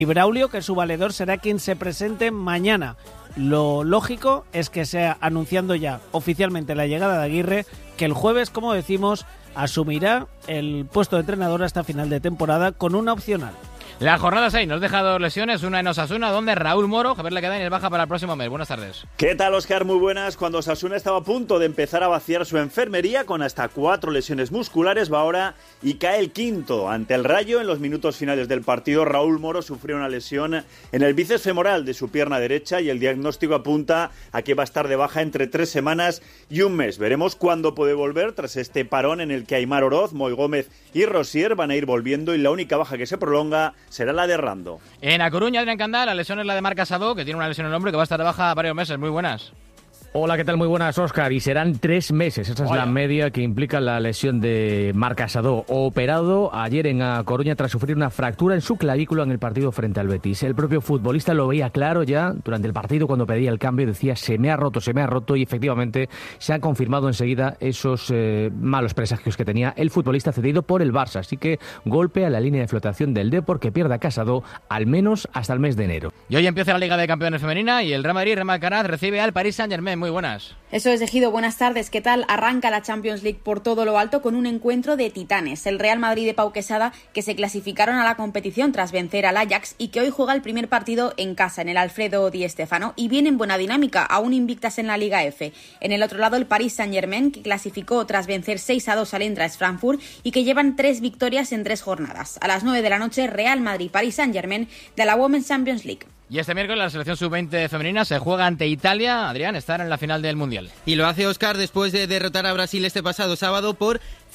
y Braulio, que su valedor será quien se presente mañana. Lo lógico es que sea anunciando ya oficialmente la llegada de Aguirre, que el jueves, como decimos, asumirá el puesto de entrenador hasta final de temporada con una opcional. La jornada 6 nos deja 2 lesiones, una en Osasuna, donde Raúl Moro, Javier Lequedain, es baja para el próximo mes. Buenas tardes. ¿Qué tal, Óscar? Muy buenas. Cuando Osasuna estaba a punto de empezar a vaciar su enfermería con hasta 4 lesiones musculares, va ahora y cae el quinto. Ante el Rayo, en los minutos finales del partido, Raúl Moro sufrió una lesión en el bíceps femoral de su pierna derecha y el diagnóstico apunta a que va a estar de baja entre 3 semanas y un mes. Veremos cuándo puede volver tras este parón en el que Aimar Oroz, Moy Gómez y Rosier van a ir volviendo y la única baja que se prolonga será la de Rando. En A Coruña, Adrián Candá, la lesión es la de Marc Casado, que tiene una lesión en el hombro que va a estar de baja varios meses. Muy buenas. Hola, ¿qué tal? Muy buenas, Óscar. Y serán 3 meses. Esa es la media que implica la lesión de Marc Casado, operado ayer en A Coruña tras sufrir una fractura en su clavícula en el partido frente al Betis. El propio futbolista lo veía claro ya durante el partido cuando pedía el cambio. Decía, se me ha roto, y efectivamente se han confirmado enseguida esos malos presagios que tenía el futbolista cedido por el Barça. Así que golpe a la línea de flotación del Depor, que pierda a Casado al menos hasta el mes de enero. Y hoy empieza la Liga de Campeones femenina y el Real Madrid, Real Alcaraz, recibe al Paris Saint-Germain. Muy buenas. Eso es, Ejido, buenas tardes. ¿Qué tal? Arranca la Champions League por todo lo alto con un encuentro de titanes. El Real Madrid de Pau Quesada, que se clasificaron a la competición tras vencer al Ajax y que hoy juega el primer partido en casa, en el Alfredo Di Stéfano, y viene en buena dinámica, aún invictas en la Liga F. En el otro lado, el Paris Saint-Germain, que clasificó tras vencer 6-2 al Eintracht Frankfurt y que llevan 3 victorias en 3 jornadas. A las 9 de la noche, Real Madrid-Paris Saint-Germain de la Women's Champions League. Y este miércoles la selección sub-20 femenina se juega ante Italia. Adrián, estar en la final del Mundial. Y lo hace Óscar después de derrotar a Brasil este pasado sábado por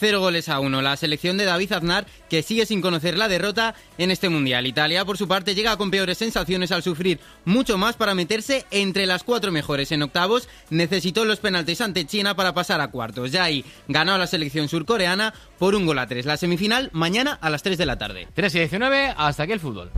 0-1. La selección de David Aznar, que sigue sin conocer la derrota en este Mundial. Italia, por su parte, llega con peores sensaciones al sufrir mucho más para meterse entre las 4 mejores. En octavos necesitó los penaltis ante China para pasar a cuartos. Ya ahí ganó a la selección surcoreana por 1-3. La semifinal mañana a las 3 de la tarde. 3:19, hasta aquí el fútbol.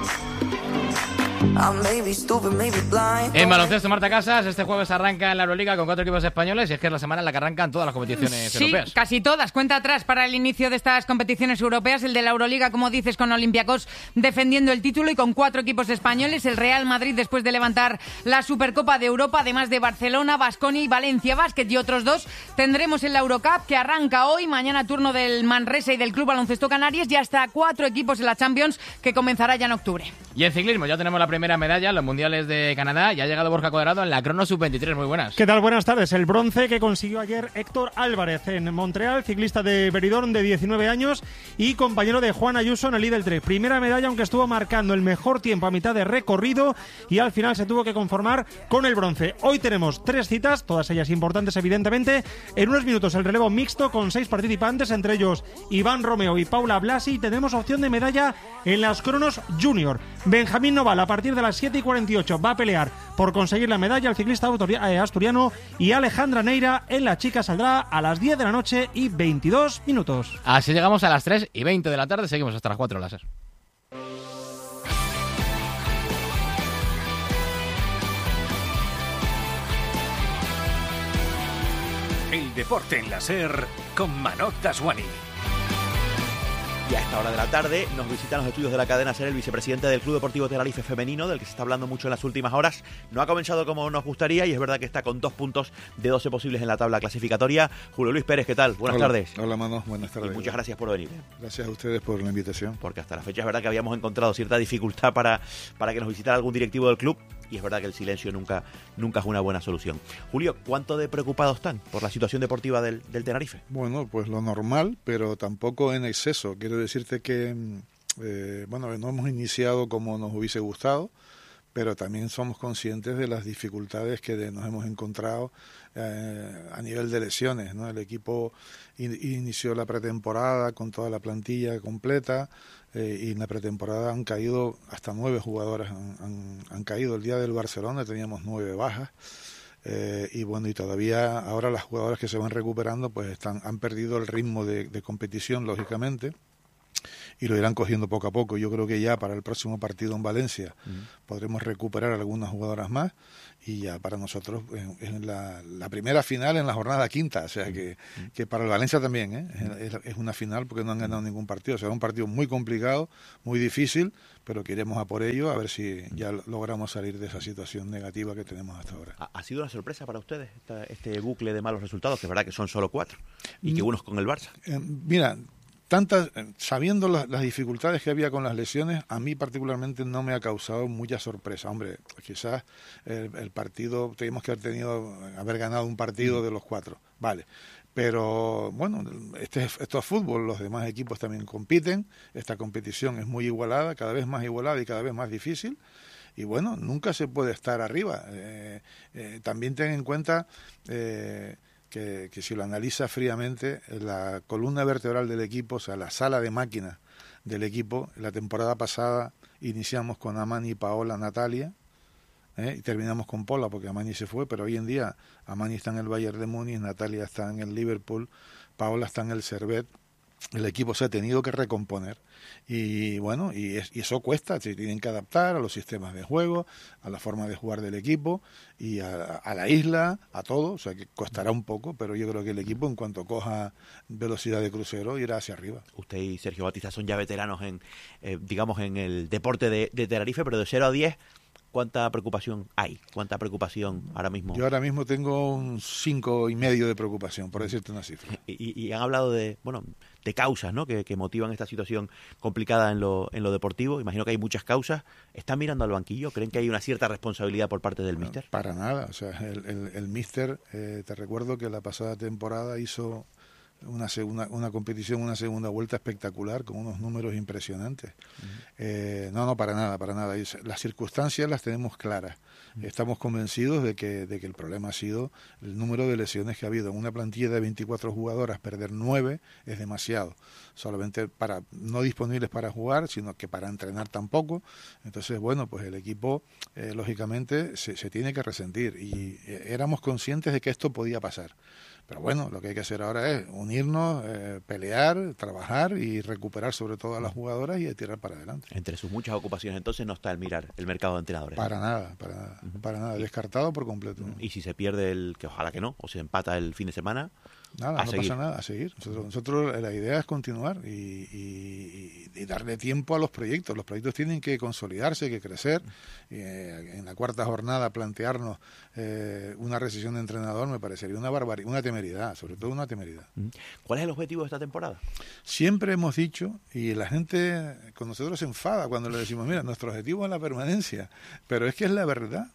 En baloncesto, Marta Casas, este jueves arranca en la Euroliga con 4 equipos españoles y es que es la semana en la que arrancan todas las competiciones europeas. Sí, casi todas. Cuenta atrás para el inicio de estas competiciones europeas, el de la Euroliga, como dices, con Olympiacos defendiendo el título y con 4 equipos españoles. El Real Madrid después de levantar la Supercopa de Europa, además de Barcelona, Baskonia y Valencia Basket y otros 2. Tendremos en la Eurocup, que arranca hoy, mañana turno del Manresa y del Club Baloncesto Canarias, y hasta 4 equipos en la Champions, que comenzará ya en octubre. Y en ciclismo ya tenemos la primera medalla en los mundiales de Canadá y ha llegado Borja Cuadrado en la crono sub-23. Muy buenas. ¿Qué tal? Buenas tardes. El bronce que consiguió ayer Héctor Álvarez en Montreal, ciclista de Benidorm de 19 años y compañero de Juan Ayuso en el Lidl Trek. Primera medalla, aunque estuvo marcando el mejor tiempo a mitad de recorrido y al final se tuvo que conformar con el bronce. Hoy tenemos 3 citas, todas ellas importantes evidentemente. En unos minutos el relevo mixto con 6 participantes, entre ellos Iván Romeo y Paula Blasi. Tenemos opción de medalla en las cronos junior. Benjamín Noval, a partir de las 7:48, va a pelear por conseguir la medalla. El ciclista asturiano, y Alejandra Neira en la chica saldrá a las 10 de la noche y 22 minutos. Así llegamos a las 3:20 de la tarde, seguimos hasta las 4 láser. El deporte en la SER con Manoj Daswani. Y a esta hora de la tarde nos visitan los estudios de la cadena SER el vicepresidente del Club Deportivo Tenerife Femenino, del que se está hablando mucho en las últimas horas. No ha comenzado como nos gustaría y es verdad que está con 2 puntos de 12 posibles en la tabla clasificatoria. Julio Luis Pérez, ¿qué tal? Buenas tardes. Hola, Manoj, buenas tardes. Y muchas gracias por venir. Gracias a ustedes por la invitación. Porque hasta la fecha es verdad que habíamos encontrado cierta dificultad para que nos visitara algún directivo del club y es verdad que el silencio nunca es una buena solución. Julio, ¿cuánto de preocupados están por la situación deportiva del Tenerife? Bueno, pues lo normal, pero tampoco en exceso. Quiero decirte que no hemos iniciado como nos hubiese gustado, pero también somos conscientes de las dificultades que nos hemos encontrado a nivel de lesiones, ¿no? El equipo inició la pretemporada con toda la plantilla completa y en la pretemporada han caído hasta 9 jugadoras, han caído. El día del Barcelona teníamos 9 bajas. Y todavía ahora las jugadoras que se van recuperando pues han perdido el ritmo de competición, lógicamente, y lo irán cogiendo poco a poco. Yo creo que ya para el próximo partido en Valencia podremos recuperar algunas jugadoras más y ya para nosotros en la primera final en la jornada quinta, o sea que para el Valencia también es una final porque no han ganado ningún partido, o sea, es un partido muy complicado, muy difícil, pero que iremos a por ello a ver si ya logramos salir de esa situación negativa que tenemos hasta ahora. ¿Ha sido una sorpresa para ustedes este bucle de malos resultados, que es verdad que son solo 4 y que unos con el Barça? Mira, sabiendo las dificultades que había con las lesiones, a mí particularmente no me ha causado mucha sorpresa. Hombre, quizás el partido, teníamos que haber ganado un partido de los 4, vale. Pero bueno, esto es fútbol, los demás equipos también compiten, esta competición es muy igualada, cada vez más igualada y cada vez más difícil. Y bueno, nunca se puede estar arriba. También ten en cuenta que si lo analiza fríamente, la columna vertebral del equipo, o sea, la sala de máquinas del equipo, la temporada pasada iniciamos con Amani, Paola, Natalia, y terminamos con Pola porque Amani se fue, pero hoy en día Amani está en el Bayern de Múnich, Natalia está en el Liverpool, Paola está en el Servette. El equipo se ha tenido que recomponer y bueno, y eso cuesta, se tienen que adaptar a los sistemas de juego, a la forma de jugar del equipo y a la isla, a todo, o sea que costará un poco, pero yo creo que el equipo en cuanto coja velocidad de crucero irá hacia arriba. Usted y Sergio Batista son ya veteranos en el deporte de Tenerife, pero de 0 a 10, ¿cuánta preocupación hay? ¿Cuánta preocupación ahora mismo? Yo ahora mismo tengo un 5,5 de preocupación, por decirte una cifra. Y han hablado de causas, ¿no? que motivan esta situación complicada en lo deportivo. Imagino que hay muchas causas. ¿Están mirando al banquillo? ¿Creen que hay una cierta responsabilidad por parte del míster? Para nada. O sea, el míster, te recuerdo que la pasada temporada hizo una competición, una segunda vuelta espectacular con unos números impresionantes. No, para nada. Las circunstancias las tenemos claras. Estamos convencidos de que el problema ha sido el número de lesiones que ha habido. En una plantilla de 24 jugadoras, perder 9 es demasiado. Solamente no disponibles para jugar, sino que para entrenar tampoco. Entonces, bueno, pues el equipo, lógicamente, se tiene que resentir. Y éramos conscientes de que esto podía pasar. Pero bueno, lo que hay que hacer ahora es unirnos, pelear, trabajar y recuperar sobre todo a las jugadoras y tirar para adelante. Entre sus muchas ocupaciones, entonces, no está el mirar el mercado de entrenadores. Para nada, descartado por completo. Y si se pierde que ojalá que no, o se empata el fin de semana, no pasa nada, a seguir. Nosotros la idea es continuar y darle tiempo a los proyectos. Los proyectos tienen que consolidarse, que crecer. En la cuarta jornada plantearnos una rescisión de entrenador me parecería una barbaridad, una temeridad, sobre todo una temeridad. ¿Cuál es el objetivo de esta temporada? Siempre hemos dicho, y la gente con nosotros se enfada cuando le decimos, mira, nuestro objetivo es la permanencia, pero es que es la verdad.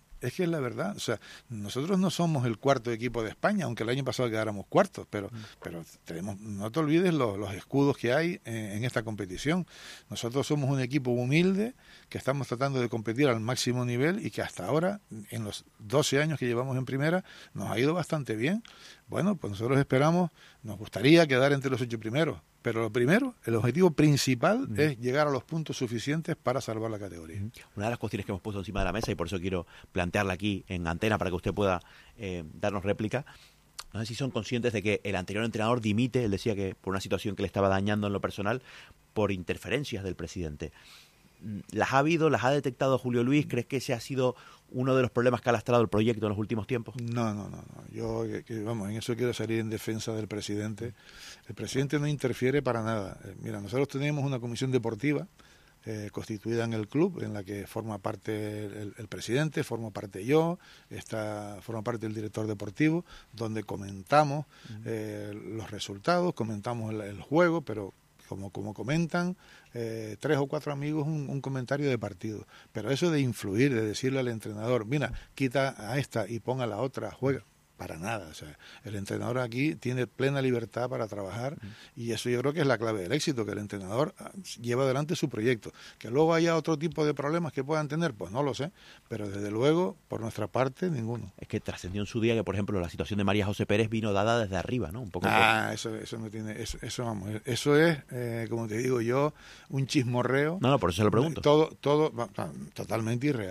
O sea, nosotros no somos el cuarto equipo de España, aunque el año pasado quedáramos cuartos, pero tenemos, no te olvides los escudos que hay en esta competición. Nosotros somos un equipo humilde que estamos tratando de competir al máximo nivel y que hasta ahora, en los 12 años que llevamos en primera, nos ha ido bastante bien. Bueno, pues nosotros nos gustaría quedar entre los 8 primeros, pero lo primero, el objetivo principal es llegar a los puntos suficientes para salvar la categoría. Una de las cuestiones que hemos puesto encima de la mesa, y por eso quiero plantearla aquí en antena para que usted pueda darnos réplica, no sé si son conscientes de que el anterior entrenador dimite, él decía que por una situación que le estaba dañando en lo personal, por interferencias del presidente. ¿Las ha habido? ¿Las ha detectado Julio Luis? ¿Crees que ese ha sido uno de los problemas que ha lastrado el proyecto en los últimos tiempos? No. Yo, en eso quiero salir en defensa del presidente. El presidente no interfiere para nada. Mira, nosotros tenemos una comisión deportiva constituida en el club, en la que forma parte el presidente, formo parte yo, forma parte el director deportivo, donde comentamos los resultados, comentamos el juego, pero como comentan 3 o 4 amigos un comentario de partido. Pero eso de influir, de decirle al entrenador, mira, quita a esta y ponga a la otra, juega, para nada. O sea, el entrenador aquí tiene plena libertad para trabajar y eso yo creo que es la clave del éxito, que el entrenador lleva adelante su proyecto. Que luego haya otro tipo de problemas que puedan tener, pues no lo sé, pero desde luego, por nuestra parte, ninguno. Es que trascendió en su día que, por ejemplo, la situación de María José Pérez vino dada desde arriba, ¿no? Un poco. Eso no tiene, eso es, como te digo yo, un chismorreo. No, por eso se lo pregunto. Todo totalmente irreal.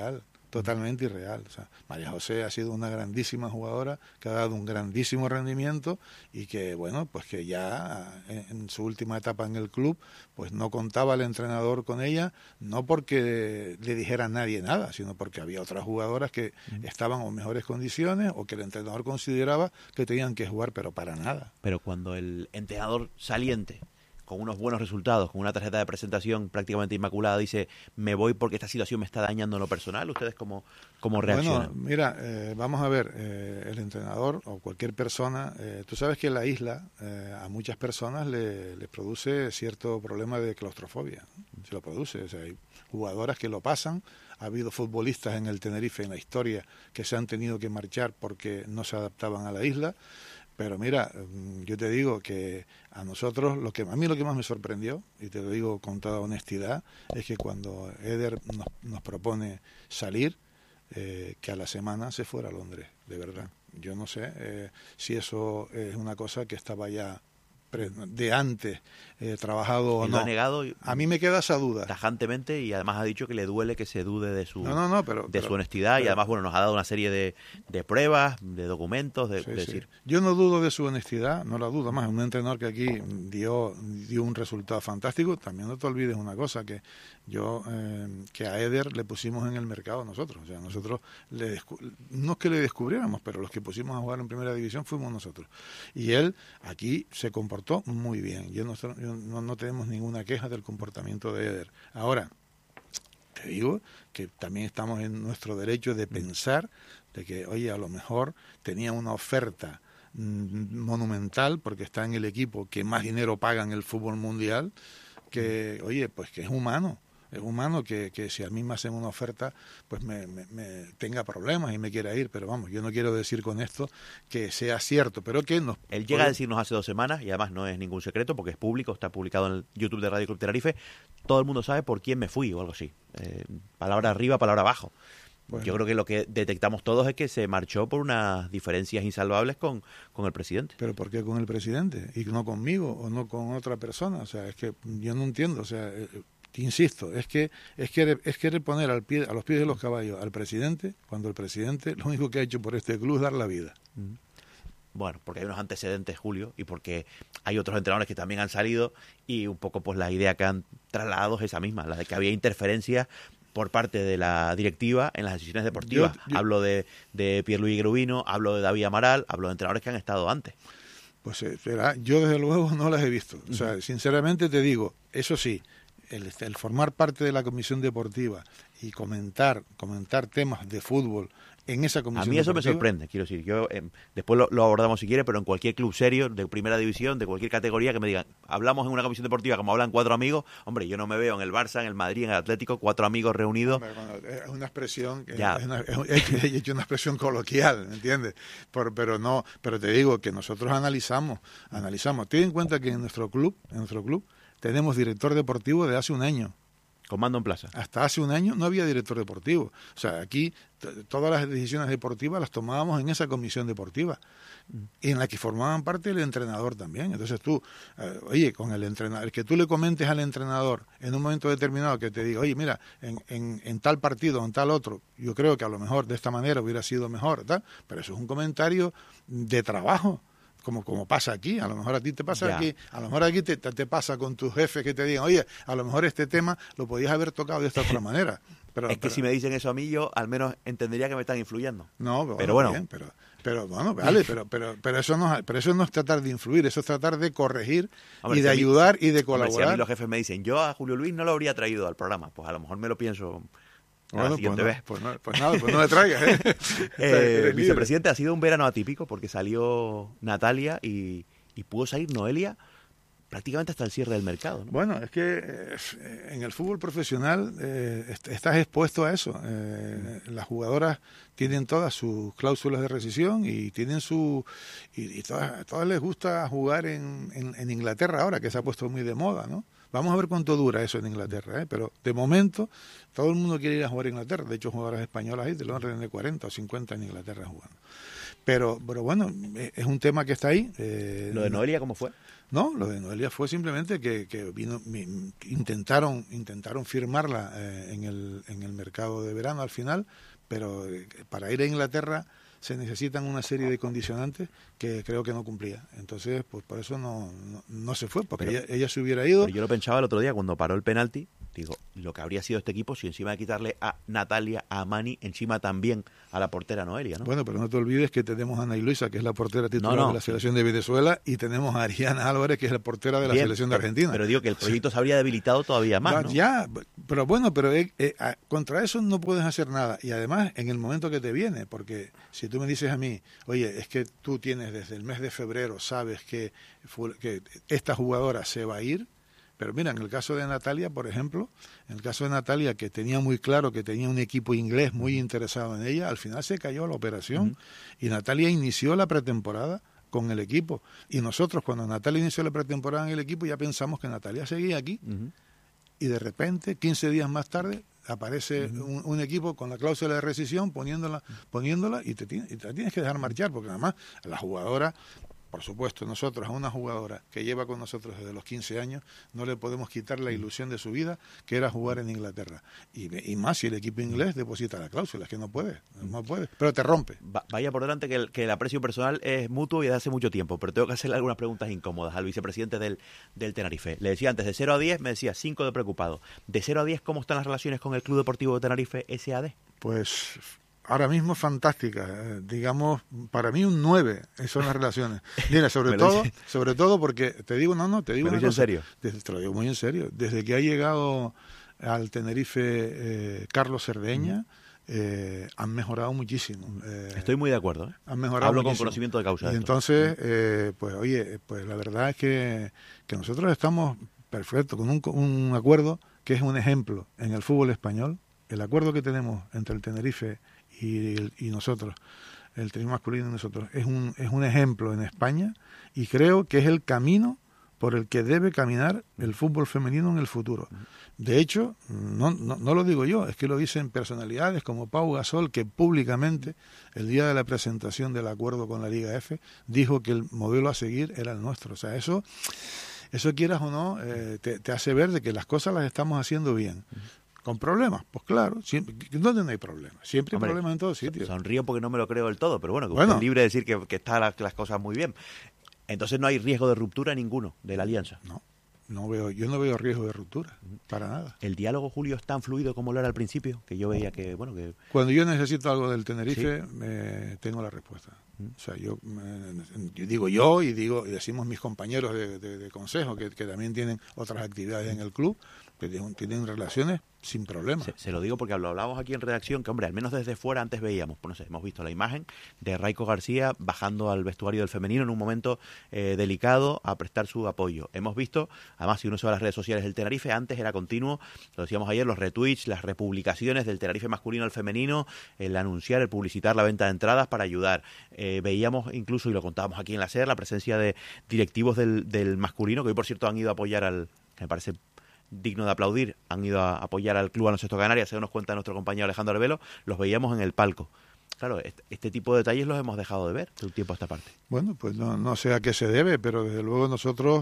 totalmente irreal. O sea, María José ha sido una grandísima jugadora que ha dado un grandísimo rendimiento y que, bueno, pues que ya en su última etapa en el club, pues no contaba el entrenador con ella, no porque le dijera a nadie nada, sino porque había otras jugadoras que estaban en mejores condiciones o que el entrenador consideraba que tenían que jugar, pero para nada. Pero cuando el entrenador saliente, con unos buenos resultados, con una tarjeta de presentación prácticamente inmaculada, dice, me voy porque esta situación me está dañando en lo personal, ¿ustedes cómo reaccionan? Bueno, mira, vamos a ver, el entrenador o cualquier persona, tú sabes que la isla a muchas personas le produce cierto problema de claustrofobia, se lo produce, o sea, hay jugadoras que lo pasan, ha habido futbolistas en el Tenerife en la historia que se han tenido que marchar porque no se adaptaban a la isla. Pero mira, yo te digo que a nosotros, a mí lo que más me sorprendió, y te lo digo con toda honestidad, es que cuando Eder nos propone salir, que a la semana se fuera a Londres, de verdad. Yo no sé si eso es una cosa que estaba ya de antes trabajado o no. Lo ha negado. A mí me queda esa duda. Tajantemente, y además ha dicho que le duele que se dude de su, su honestidad, pero, y además nos ha dado una serie de pruebas, de documentos, decir. Yo no dudo de su honestidad, no la dudo más. Un entrenador que aquí dio un resultado fantástico. También no te olvides una cosa, que que a Eder le pusimos en el mercado nosotros. O sea, nosotros no es que le descubriéramos, pero los que pusimos a jugar en primera división fuimos nosotros. Y él aquí se comportó muy bien. No tenemos ninguna queja del comportamiento de Eder. Ahora, te digo que también estamos en nuestro derecho de pensar de que, oye, a lo mejor tenía una oferta monumental porque está en el equipo que más dinero paga en el fútbol mundial, que, oye, pues que es humano. Es humano que si a mí me hacen una oferta, pues me tenga problemas y me quiera ir. Pero vamos, yo no quiero decir con esto que sea cierto, pero que nos... Él llega a decirnos hace 2 semanas, y además no es ningún secreto porque es público, está publicado en el YouTube de Radio Club Tenerife, todo el mundo sabe por quién me fui o algo así. Palabra arriba, palabra abajo. Bueno. Yo creo que lo que detectamos todos es que se marchó por unas diferencias insalvables con el presidente. ¿Pero por qué con el presidente? ¿Y no conmigo o no con otra persona? O sea, es que yo no entiendo, o sea... Insisto, es querer poner a los pies de los caballos al presidente, cuando el presidente lo único que ha hecho por este club es dar la vida. Bueno, porque hay unos antecedentes, Julio, y porque hay otros entrenadores que también han salido, y un poco pues la idea que han trasladado es esa misma, la de que había interferencias por parte de la directiva en las decisiones deportivas. Hablo de Pierluigi Grubino, hablo de David Amaral, hablo de entrenadores que han estado antes. Pues yo desde luego no las he visto. O sea, sinceramente te digo, eso sí, el formar parte de la comisión deportiva y comentar temas de fútbol en esa comisión deportiva... A mí eso me sorprende, quiero decir. Yo después lo abordamos si quiere, pero en cualquier club serio, de primera división, de cualquier categoría, que me digan, hablamos en una comisión deportiva como hablan 4 amigos, hombre, yo no me veo en el Barça, en el Madrid, en el Atlético, 4 amigos reunidos... Hombre, es una expresión, he hecho una expresión coloquial, ¿me entiendes? Pero te digo que nosotros analizamos. Ten en cuenta que en nuestro club tenemos director deportivo de hace un año. Con mando en plaza. Hasta hace un año no había director deportivo. O sea, aquí todas las decisiones deportivas las tomábamos en esa comisión deportiva, y en la que formaban parte el entrenador también. Entonces tú, oye, con el entrenador, que tú le comentes al entrenador en un momento determinado que te diga, oye, mira, en tal partido, en tal otro, yo creo que a lo mejor de esta manera hubiera sido mejor, ¿tal? Pero eso es un comentario de trabajo. Como pasa aquí, a lo mejor a ti te pasa aquí, a lo mejor aquí te pasa con tus jefes que te digan, oye, a lo mejor este tema lo podías haber tocado de esta otra manera. Pero si me dicen eso a mí, yo al menos entendería que me están influyendo. No, pero bueno. Bien, pero bueno, vale, pero eso no es tratar de influir, eso es tratar de corregir, hombre, y de ayudar y de colaborar. Hombre, si a mí los jefes me dicen, yo a Julio Luis no lo habría traído al programa, pues a lo mejor me lo pienso... Bueno, pues no me traigas. Vicepresidente, ha sido un verano atípico porque salió Natalia y pudo salir Noelia prácticamente hasta el cierre del mercado, ¿no? Bueno, es que en el fútbol profesional estás expuesto a eso. Las jugadoras tienen todas sus cláusulas de rescisión y tienen y todas les gusta jugar en Inglaterra ahora, que se ha puesto muy de moda, ¿no? Vamos a ver cuánto dura eso en Inglaterra, pero de momento todo el mundo quiere ir a jugar a Inglaterra. De hecho, jugadoras españolas ahí de Londres de 40 o 50 en Inglaterra jugando. Pero bueno, es un tema que está ahí. ¿Lo de Noelia cómo fue? No, lo de Noelia fue simplemente que intentaron firmarla en el mercado de verano al final, pero para ir a Inglaterra se necesitan una serie de condicionantes que creo que no cumplía. Entonces, pues por eso no se fue, porque ella se hubiera ido. Pero yo lo pensaba el otro día cuando paró el penalti, digo, lo que habría sido este equipo si encima de quitarle a Natalia, a Mani, encima también a la portera Noelia, ¿no? Bueno, pero no te olvides que tenemos a Ana y Luisa, que es la portera titular de la selección de Venezuela, y tenemos a Ariana Álvarez, que es la portera de la selección de Argentina. Pero digo que el proyecto se habría debilitado todavía más, ¿no? Ya, pero bueno, contra eso no puedes hacer nada. Y además, en el momento que te viene, porque si tú me dices a mí, oye, es que tú tienes desde el mes de febrero, sabes que esta jugadora se va a ir. Pero mira, en el caso de Natalia, por ejemplo, que tenía muy claro que tenía un equipo inglés muy interesado en ella, al final se cayó la operación y Natalia inició la pretemporada con el equipo. Y nosotros, cuando Natalia inició la pretemporada en el equipo, ya pensamos que Natalia seguía aquí. Y de repente, 15 días más tarde, aparece un equipo con la cláusula de rescisión poniéndola y te tienes que dejar marchar, porque además la jugadora... Por supuesto, nosotros a una jugadora que lleva con nosotros desde los 15 años no le podemos quitar la ilusión de su vida, que era jugar en Inglaterra. Y más si el equipo inglés deposita la cláusula, es que no puede, pero te rompe. Vaya por delante que el aprecio personal es mutuo y de hace mucho tiempo, pero tengo que hacerle algunas preguntas incómodas al vicepresidente del Tenerife. Le decía antes, de 0 a 10, me decía 5 de preocupado. De 0 a 10, ¿cómo están las relaciones con el Club Deportivo de Tenerife SAD? Pues... ahora mismo fantástica, digamos, para mí un 9 son las relaciones. Mira, sobre todo porque te digo una cosa. ¿En serio? Te lo digo muy en serio. Desde que ha llegado al Tenerife Carlos Cerdeña, han mejorado muchísimo. Estoy muy de acuerdo. Han mejorado Hablo muchísimo. con conocimiento de causa. Y entonces, pues la verdad es que nosotros estamos perfectos con un acuerdo que es un ejemplo en el fútbol español. El acuerdo que tenemos entre el Tenerife y nosotros, el Tenerife masculino y nosotros, es un ejemplo en España, y creo que es el camino por el que debe caminar el fútbol femenino en el futuro. De hecho, no lo digo yo, es que lo dicen personalidades como Pau Gasol, que públicamente, el día de la presentación del acuerdo con la Liga F, dijo que el modelo a seguir era el nuestro. O sea, eso quieras o no, te hace ver de que las cosas las estamos haciendo bien. ¿Con problemas? Pues claro, siempre, ¿dónde no hay problemas? Siempre hay problemas en todos sitios. Sonrío porque no me lo creo del todo, pero bueno, que usted es libre de decir que están las cosas muy bien. Entonces no hay riesgo de ruptura ninguno de la alianza. Yo no veo riesgo de ruptura, para nada. ¿El diálogo, Julio, es tan fluido como lo era al principio? Que yo veía que... Cuando yo necesito algo del Tenerife, tengo la respuesta. O sea, yo digo y decimos mis compañeros de consejo, que también tienen otras actividades en el club, que tienen relaciones sin problema. Se lo digo porque lo hablábamos aquí en redacción, que hombre, al menos desde fuera antes veíamos, pues no sé, hemos visto la imagen de Raiko García bajando al vestuario del femenino en un momento delicado a prestar su apoyo. Hemos visto, además si uno se va a las redes sociales del Tenerife, antes era continuo, lo decíamos ayer, los retweets, las republicaciones del Tenerife masculino al femenino, el anunciar, el publicitar la venta de entradas para ayudar. Veíamos incluso, y lo contábamos aquí en la SER, la presencia de directivos del masculino, que hoy por cierto han ido a apoyar que me parece digno de aplaudir, han ido a apoyar al Club Baloncesto Canarias, según nos cuenta nuestro compañero Alejandro Arbelo, los veíamos en el palco. Claro, este tipo de detalles los hemos dejado de ver de un tiempo a esta parte. Bueno, pues no sé a qué se debe, pero desde luego nosotros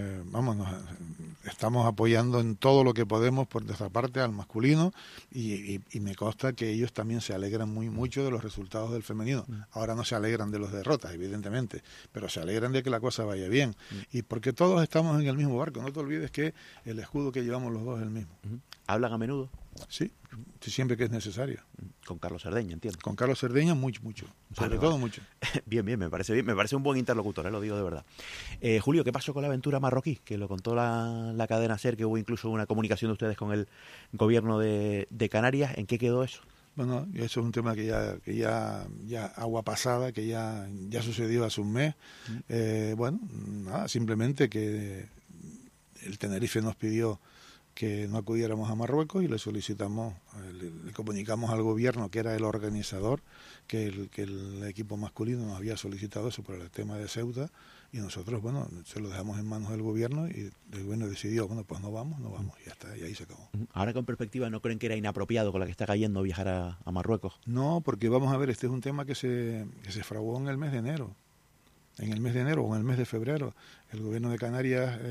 estamos apoyando en todo lo que podemos por nuestra parte al masculino, y me consta que ellos también se alegran mucho de los resultados del femenino. Ahora no se alegran de los derrotas, evidentemente, pero se alegran de que la cosa vaya bien. Y porque todos estamos en el mismo barco, no te olvides que el escudo que llevamos los dos es el mismo. ¿Hablan a menudo? Sí, siempre que es necesario. Con Carlos Cerdeña, entiendo. Con Carlos Cerdeña mucho. Sobre todo mucho. Bien, me parece un buen interlocutor, lo digo de verdad. Julio, ¿qué pasó con la aventura marroquí? Que lo contó la cadena SER, que hubo incluso una comunicación de ustedes con el gobierno de Canarias. ¿En qué quedó eso? Bueno, eso es un tema que ya agua pasada, que ya sucedió hace un mes. Simplemente que el Tenerife nos pidió que no acudiéramos a Marruecos y le solicitamos, le comunicamos al gobierno, que era el organizador, que el equipo masculino nos había solicitado eso por el tema de Ceuta, y nosotros, bueno, se lo dejamos en manos del gobierno y el gobierno decidió, bueno, pues no vamos, y ya está, y ahí se acabó. Ahora con perspectiva, ¿no creen que era inapropiado con la que está cayendo viajar a Marruecos? No, porque vamos a ver, este es un tema que se fraguó en el mes de enero. En el mes de enero o en el mes de febrero, el gobierno de Canarias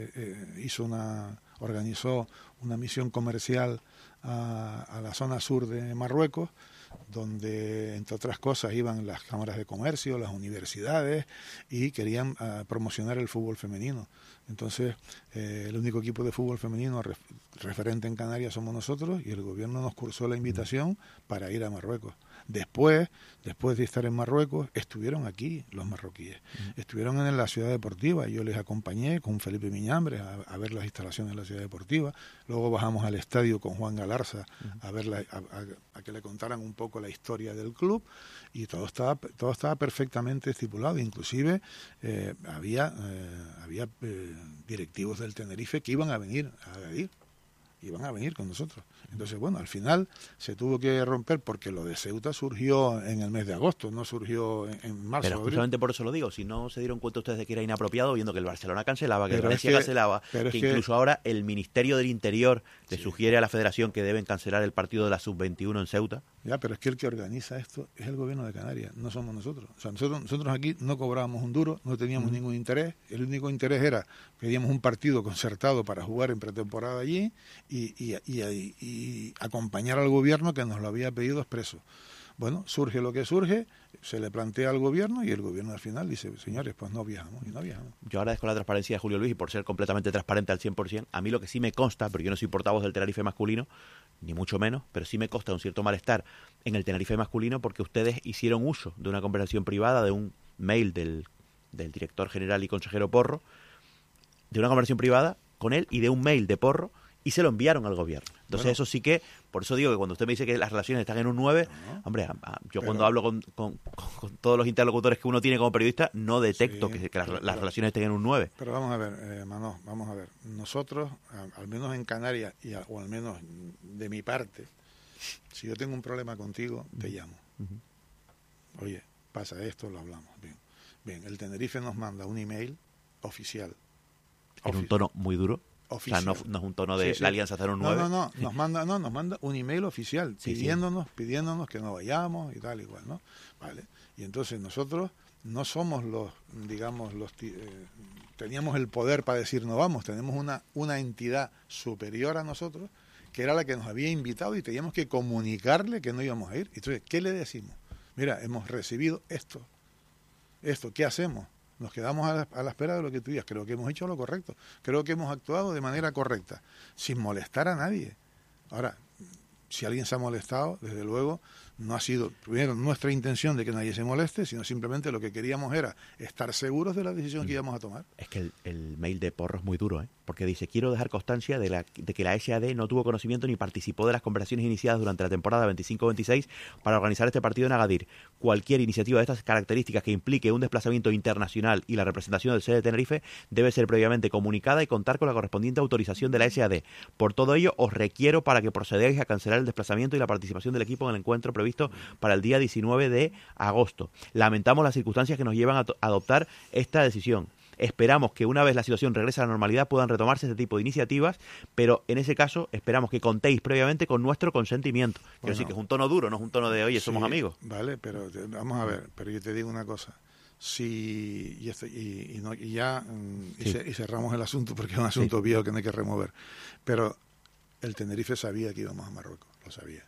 organizó una misión comercial a la zona sur de Marruecos, donde, entre otras cosas, iban las cámaras de comercio, las universidades, y querían promocionar el fútbol femenino. Entonces, el único equipo de fútbol femenino referente en Canarias somos nosotros, y el gobierno nos cursó la invitación para ir a Marruecos. Después de estar en Marruecos, estuvieron aquí los marroquíes. Estuvieron en la ciudad deportiva. Yo les acompañé con Felipe Miñambres a ver las instalaciones de la ciudad deportiva. Luego bajamos al estadio con Juan Galarza a que le contaran un poco la historia del club, y todo estaba perfectamente estipulado. Inclusive había directivos del Tenerife que iban a venir con nosotros. Entonces, bueno, al final se tuvo que romper porque lo de Ceuta surgió en el mes de agosto, no surgió en marzo. Pero justamente por eso lo digo, si no se dieron cuenta ustedes de que era inapropiado, viendo que el Barcelona cancelaba, que el Valencia cancelaba, que incluso ahora el Ministerio del Interior le sugiere a la Federación que deben cancelar el partido de la Sub-21 en Ceuta. Ya, pero es que el que organiza esto es el gobierno de Canarias, no somos nosotros. O sea, nosotros aquí no cobrábamos un duro, no teníamos ningún interés. El único interés era, pedíamos un partido concertado para jugar en pretemporada allí y acompañar al gobierno que nos lo había pedido expreso. Bueno, surge lo que surge, se le plantea al gobierno y el gobierno al final dice, señores, pues no viajamos, y no viajamos. Yo agradezco la transparencia de Julio Luis y por ser completamente transparente al 100%, a mí lo que sí me consta, porque yo no soy portavoz del Tenerife masculino, ni mucho menos, pero sí me consta un cierto malestar en el Tenerife masculino porque ustedes hicieron uso de una conversación privada, de un mail del director general y consejero Porro, de una conversación privada con él y de un mail de Porro, y se lo enviaron al gobierno. Entonces, eso sí que, por eso digo que cuando usted me dice que las relaciones están en un 9, hombre, cuando hablo con todos los interlocutores que uno tiene como periodista, no detecto que las relaciones estén en un 9. Pero vamos a ver, Manolo, vamos a ver. Nosotros, al menos en Canarias, o al menos de mi parte, si yo tengo un problema contigo, te llamo. Oye, pasa esto, lo hablamos. Bien, el Tenerife nos manda un email oficial. En un tono muy duro. Oficial. O sea, no es un tono de la Alianza 09. No, nos manda un email oficial pidiéndonos que no vayamos y tal y cual, ¿no? Vale. Y entonces nosotros no somos teníamos el poder para decir no vamos, tenemos una entidad superior a nosotros que era la que nos había invitado y teníamos que comunicarle que no íbamos a ir. Entonces, ¿qué le decimos? Mira, hemos recibido esto, ¿qué hacemos? Nos quedamos a la espera de lo que tú digas. Creo que hemos hecho lo correcto. Creo que hemos actuado de manera correcta, sin molestar a nadie. Ahora, si alguien se ha molestado, desde luego, no ha sido, primero, nuestra intención de que nadie se moleste, sino simplemente lo que queríamos era estar seguros de la decisión que íbamos a tomar. Es que el mail de Porro es muy duro, porque dice, quiero dejar constancia de que la SAD no tuvo conocimiento ni participó de las conversaciones iniciadas durante la temporada 25-26 para organizar este partido en Agadir. Cualquier iniciativa de estas características que implique un desplazamiento internacional y la representación del sede de Tenerife debe ser previamente comunicada y contar con la correspondiente autorización de la SAD. Por todo ello, os requiero para que procedáis a cancelar el desplazamiento y la participación del equipo en el encuentro previsto para el día 19 de agosto. Lamentamos las circunstancias que nos llevan a adoptar esta decisión. Esperamos que una vez la situación regrese a la normalidad puedan retomarse este tipo de iniciativas, pero en ese caso esperamos que contéis previamente con nuestro consentimiento. Quiero decir que es un tono duro, no es un tono de, oye, somos amigos. Vale, pero vamos a ver, pero yo te digo una cosa. Y cerramos el asunto porque es un asunto viejo que no hay que remover. Pero el Tenerife sabía que íbamos a Marruecos, lo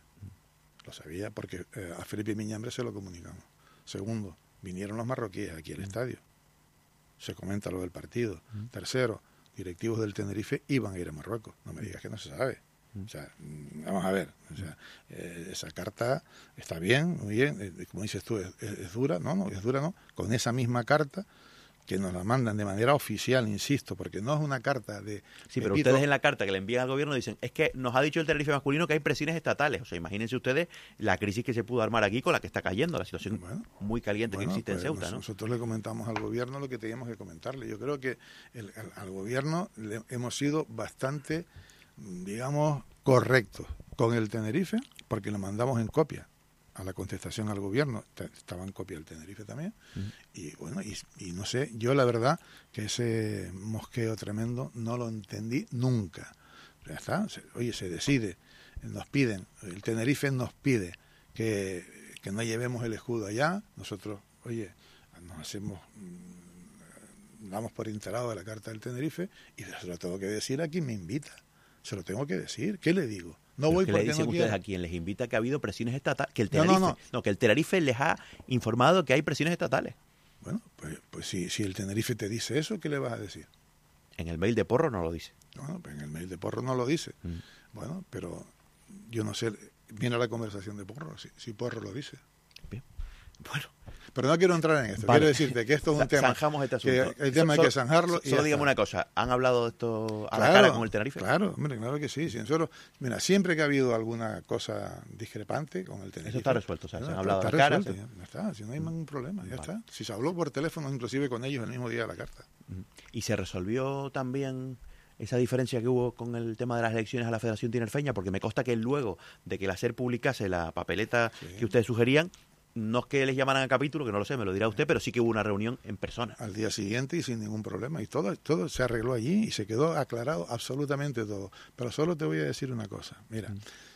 sabía porque a Felipe Miñambres se lo comunicamos. Segundo, vinieron los marroquíes aquí al estadio. Se comenta lo del partido. Tercero, directivos del Tenerife iban a ir a Marruecos. No me digas que no se sabe. O sea, vamos a ver. O sea, esa carta está bien, muy bien. Como dices tú, es dura. No, es dura, no. Con esa misma carta que nos la mandan de manera oficial, insisto, porque no es una carta de... Sí, pero ustedes en la carta que le envían al gobierno dicen, es que nos ha dicho el Tenerife masculino que hay presiones estatales. O sea, imagínense ustedes la crisis que se pudo armar aquí con la que está cayendo, la situación muy caliente que existe en Ceuta, ¿no? Nosotros le comentamos al gobierno lo que teníamos que comentarle. Yo creo que al gobierno le hemos sido bastante digamos, correctos con el Tenerife, porque lo mandamos en copia a la contestación al gobierno, estaba en copia el Tenerife también, y bueno, y no sé, yo la verdad que ese mosqueo tremendo no lo entendí nunca. Ya está, oye, se decide, nos piden, el Tenerife nos pide que no llevemos el escudo allá, nosotros, oye, nos hacemos, damos por enterado de la carta del Tenerife, y se lo tengo que decir a quien me invita, se lo tengo que decir, ¿qué le digo? No voy porque le dicen no ustedes quiero. a quien les invita que ha habido presiones estatales, que el Tenerife, que el Tenerife les ha informado que hay presiones estatales. Bueno, pues si el Tenerife te dice eso, ¿qué le vas a decir? En el mail de Porro no lo dice. Bueno, pues en el mail de Porro no lo dice. Bueno, pero yo no sé, viene la conversación de Porro, si Porro lo dice. Bien. Bueno. Pero no quiero entrar en esto. Vale. Quiero decirte que esto es un tema. Zanjamos este asunto. Que el tema hay que zanjarlo. Solo dígame una cosa. ¿Han hablado de esto a la cara con el Tenerife? Claro, hombre, claro que sí. Si nosotros, mira, siempre que ha habido alguna cosa discrepante con el Tenerife. Eso está resuelto. O sea, se han hablado a a la cara. Ya está, si no hay ningún problema, ya está. Si se habló por teléfono, inclusive con ellos el mismo día de la carta. ¿Y se resolvió también esa diferencia que hubo con el tema de las elecciones a la Federación Tinerfeña? Porque me consta que luego de que la SER publicase la papeleta que ustedes sugerían, no es que les llamaran a capítulo, que no lo sé, me lo dirá usted, pero sí que hubo una reunión en persona. Al día siguiente y sin ningún problema. Y todo se arregló allí y se quedó aclarado absolutamente todo. Pero solo te voy a decir una cosa. Mira,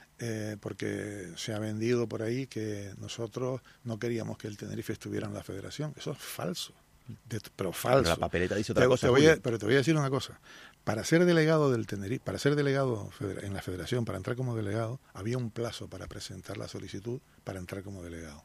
porque se ha vendido por ahí que nosotros no queríamos que el Tenerife estuviera en la federación. Eso es falso. Pero falso. Pero la papeleta dice otra cosa. Pero te voy a decir una cosa. Para ser delegado del Tenerife, para ser delegado en la federación, para entrar como delegado, había un plazo para presentar la solicitud para entrar como delegado.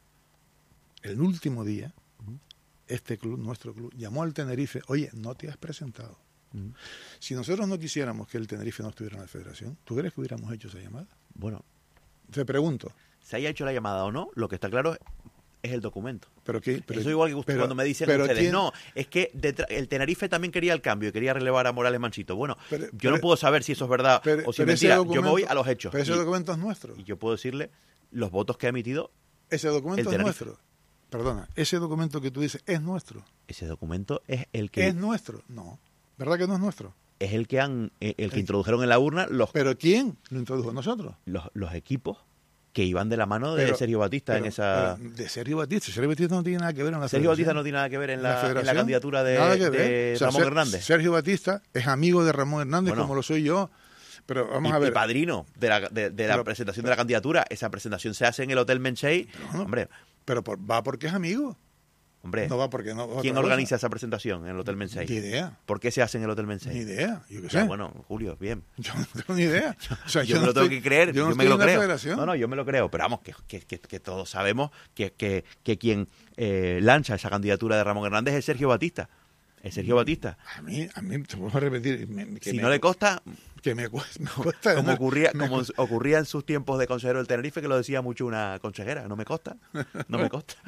El último día, este club, nuestro club, llamó al Tenerife, oye, no te has presentado. Si nosotros no quisiéramos que el Tenerife no estuviera en la federación, ¿tú crees que hubiéramos hecho esa llamada? Bueno. Te pregunto. Se haya hecho la llamada o no, lo que está claro es el documento. Pero eso igual que usted, cuando me dicen ustedes, no, es que el Tenerife también quería el cambio y quería relevar a Morales Manchito. Bueno, yo no puedo saber si eso es verdad o si es mentira. Yo me voy a los hechos. Pero ese documento es nuestro. Y yo puedo decirle los votos que ha emitido ese documento es nuestro. Perdona, ese documento que tú dices es nuestro. Ese documento es el que... ¿Es nuestro? No. ¿Verdad que no es nuestro? Es el que que introdujeron en la urna los... ¿Pero quién lo introdujo? ¿Nosotros? Los equipos que iban de la mano de Sergio Batista en esa... de Sergio Batista. Sergio Batista no tiene nada que ver en la Sergio Batista no tiene nada que ver en la candidatura de Ramón Hernández. Sergio Batista es amigo de Ramón Hernández, como lo soy yo. Pero vamos a ver. Y padrino de la presentación de la candidatura. Esa presentación se hace en el Hotel Menchey. Hombre... Pero va porque es amigo. Hombre, no va porque no. ¿Quién organiza esa presentación en el Hotel Menchey? Ni idea. ¿Por qué se hace en el Hotel Menchey? Ni idea. Yo qué sé. Bueno, Julio, bien. Yo no tengo ni idea. O sea, yo me lo tengo que creer. Yo me lo creo. No, yo me lo creo. Pero vamos, que todos sabemos que quien lanza esa candidatura de Ramón Hernández es Sergio Batista. Es Sergio Batista. A mí te vuelvo a repetir. Si no le consta... Que me cuesta como ocurría en sus tiempos de consejero del Tenerife, que lo decía mucho una consejera. No me consta. No me consta.